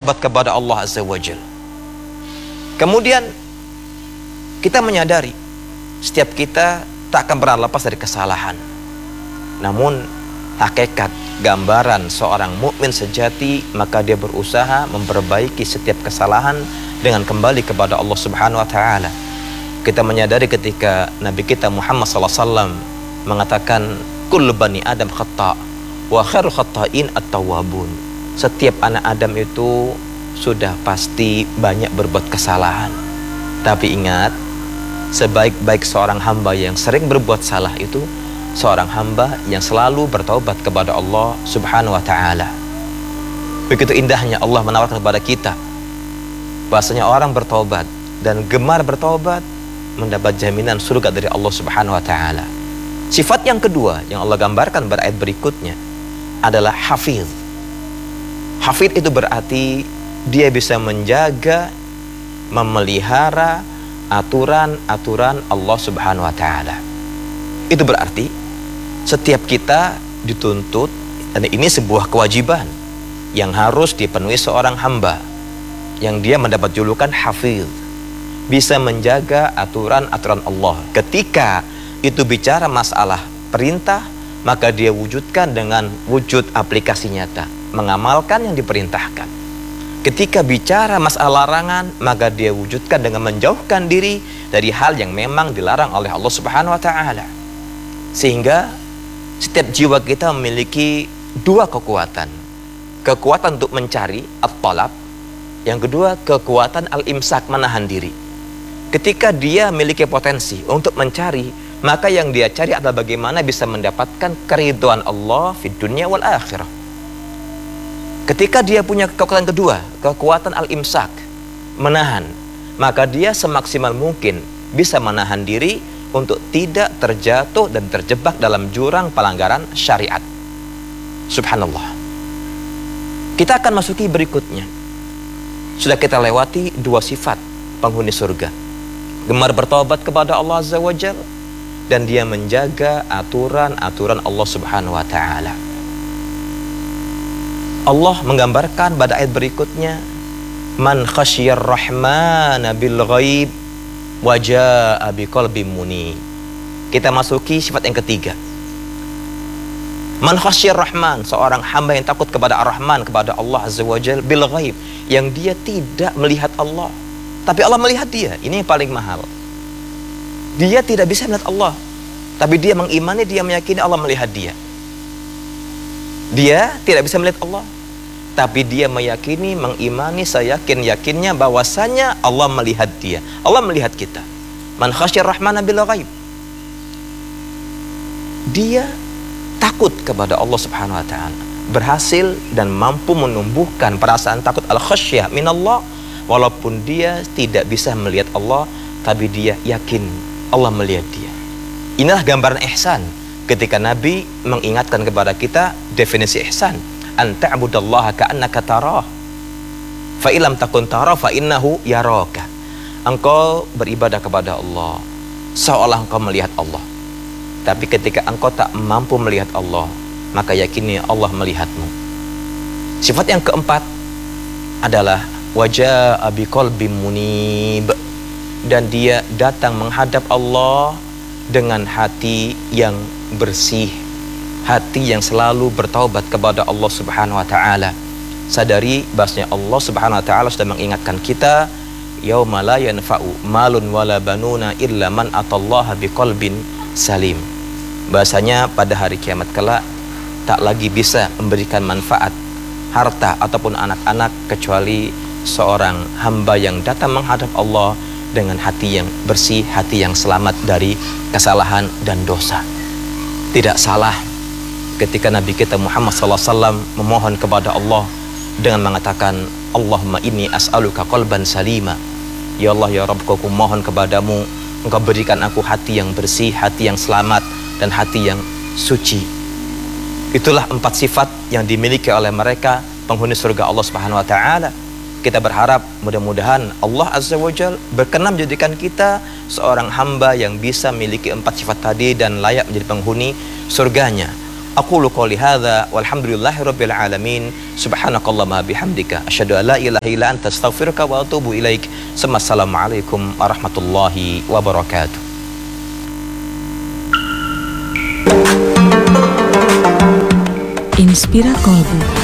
bertobat kepada Allah Azza wa Jalla. Kemudian kita menyadari setiap kita tak akan pernah lepas dari kesalahan. Namun hakikat gambaran seorang mukmin sejati, maka dia berusaha memperbaiki setiap kesalahan dengan kembali kepada Allah Subhanahu wa taala. Kita menyadari ketika Nabi kita Muhammad SAW mengatakan kullu bani Adam khata' wa khairul khata'in at-tawwabun. Setiap anak Adam itu sudah pasti banyak berbuat kesalahan. Tapi ingat, sebaik-baik seorang hamba yang sering berbuat salah itu seorang hamba yang selalu bertaubat kepada Allah Subhanahu wa taala. Begitu indahnya Allah menawarkan kepada kita bahasanya orang bertaubat dan gemar bertaubat mendapat jaminan surga dari Allah Subhanahu wa taala. Sifat yang kedua yang Allah gambarkan pada ayat berikutnya adalah hafiz. Hafiz itu berarti dia bisa menjaga, memelihara aturan-aturan Allah Subhanahu wa taala. Itu berarti setiap kita dituntut, dan ini sebuah kewajiban yang harus dipenuhi seorang hamba yang dia mendapat julukan hafiz, bisa menjaga aturan-aturan Allah. Ketika itu bicara masalah perintah, maka dia wujudkan dengan wujud aplikasi nyata, mengamalkan yang diperintahkan. Ketika bicara masalah larangan, maka dia wujudkan dengan menjauhkan diri dari hal yang memang dilarang oleh Allah Subhanahu wa taala. Sehingga setiap jiwa kita memiliki dua kekuatan. Kekuatan untuk mencari at-talab, yang kedua kekuatan al-imsak, menahan diri. Ketika dia memiliki potensi untuk mencari, maka yang dia cari adalah bagaimana bisa mendapatkan keridhaan Allah di dunia wal akhirah. Ketika dia punya kekuatan kedua, kekuatan al-imsak, menahan, maka dia semaksimal mungkin bisa menahan diri untuk tidak terjatuh dan terjebak dalam jurang pelanggaran syariat. Subhanallah. Kita akan masuki berikutnya. Sudah kita lewati dua sifat penghuni surga. Gemar bertobat kepada Allah Azza wa Jalla, dan dia menjaga aturan-aturan Allah Subhanahu wa taala. Allah menggambarkan pada ayat berikutnya, man khasyiyar rahmana bil ghaib wa jaa'a biqalbin munib. Kita masuki sifat yang ketiga. Man khasyiyar rahman, seorang hamba yang takut kepada ar-Rahman, kepada Allah Azza wa Jalla, bil ghaib, yang dia tidak melihat Allah, tapi Allah melihat dia. Ini yang paling mahal. Dia tidak bisa melihat Allah, tapi dia mengimani, dia meyakini Allah melihat dia. Dia tidak bisa melihat Allah, tapi dia meyakini, mengimani, seyakin-yakinnya bahwasanya Allah melihat dia. Allah melihat kita. Man khasyir rahmana bil ghaib. Dia takut kepada Allah Subhanahu wa taala. Berhasil dan mampu menumbuhkan perasaan takut al-khasyah minallah, walaupun dia tidak bisa melihat Allah, tapi dia yakin Allah melihat dia. Inilah gambaran ihsan. Ketika Nabi mengingatkan kepada kita definisi ihsan, an ta'budallaha ka'annaka tarah, fa illam takun tarah fa innahu yaraka. Engkau beribadah kepada Allah seolah engkau melihat Allah. Tapi ketika engkau tak mampu melihat Allah, maka yakini Allah melihatmu. Sifat yang keempat adalah wajaa biqalbin munib, dan dia datang menghadap Allah dengan hati yang bersih, hati yang selalu bertaubat kepada Allah Subhanahu wa taala. Sadari bahasanya Allah Subhanahu wa taala sudah mengingatkan kita, yauma la yanfa'u malun wala banuna illa man atallaha biqalbin salim. Bahasanya pada hari kiamat kelak tak lagi bisa memberikan manfaat harta ataupun anak-anak kecuali seorang hamba yang datang menghadap Allah dengan hati yang bersih, hati yang selamat dari kesalahan dan dosa. Tidak salah ketika Nabi kita Muhammad SAW memohon kepada Allah dengan mengatakan, Allahumma inni as'aluka qalban salima. Ya Allah, ya Rabb, aku mohon kepadamu, engkau berikan aku hati yang bersih, hati yang selamat, dan hati yang suci. Itulah 4 sifat yang dimiliki oleh mereka penghuni surga Allah Subhanahu wa taala. Kita berharap mudah-mudahan Allah Azza wa Jalla berkenan menjadikan kita seorang hamba yang bisa memiliki 4 sifat tadi dan layak menjadi penghuni surganya. Aqulu qouli hadza walhamdulillahirabbil alamin. Subhanakallahumma bihamdika asyhadu an la ilaha illa anta astaghfiruka wa atubu ilaik. Assalamualaikum warahmatullahi wabarakatuh. Inspira Kolbu.